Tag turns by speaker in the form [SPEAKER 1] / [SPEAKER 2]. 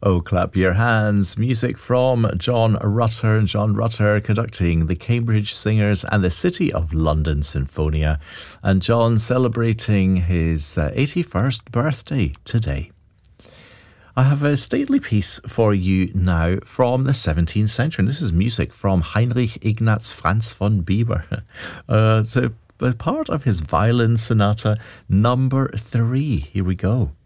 [SPEAKER 1] Oh, clap your hands. Music from John Rutter. John Rutter conducting the Cambridge Singers and the City of London Sinfonia. And John celebrating his 81st birthday today. I have a stately piece for you now from the 17th century. And this is music from Heinrich Ignaz Franz von Bieber. It's a part of his violin sonata number 3. Here we go.